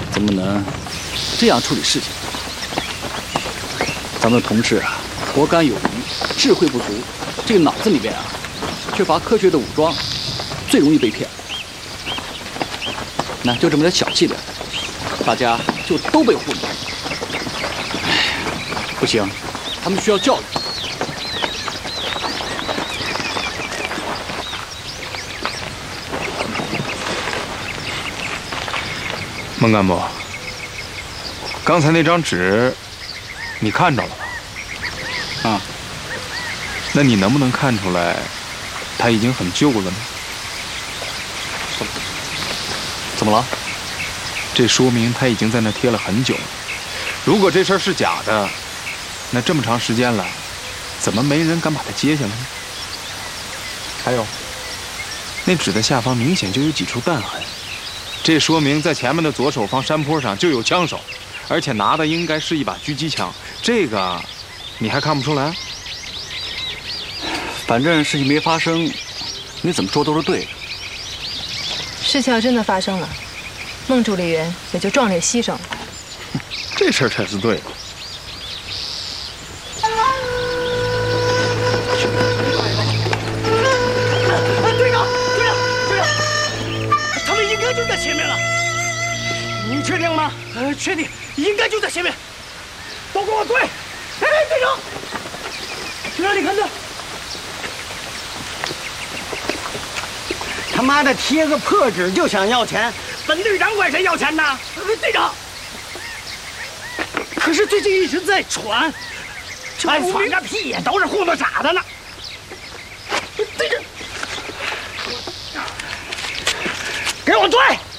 怎么能这样处理事情？咱们的同事啊，活干有余，智慧不足，这个脑子里边啊，缺乏科学的武装，最容易被骗。那就这么点小伎俩，大家就都被糊弄。哎，不行，他们需要教育。 孟干部，刚才那张纸，你看着了吧？ 啊， 那你能不能看出来，它已经很旧了呢？ 怎么了？ 这说明它已经在那贴了很久了。如果这事儿是假的，那这么长时间了，怎么没人敢把它揭下来呢？还有，那纸的下方明显就有几处弹痕，这说明在前面的左手方山坡上就有枪手，而且拿的应该是一把狙击枪。这个，你还看不出来？ 反正事情没发生，你怎么说都是对的。 事情要真的发生了，孟助理员也就壮烈牺牲了。 这事儿才是对的。 队长，他们应该就在前面了。你确定吗？确定，应该就在前面。都跟我对！哎，队长，让你看着。他妈的，贴个破纸就想要钱，本队长管谁要钱呢？队长，可是最近一直在传，传个屁呀，都是糊弄傻的呢。队长，给我对！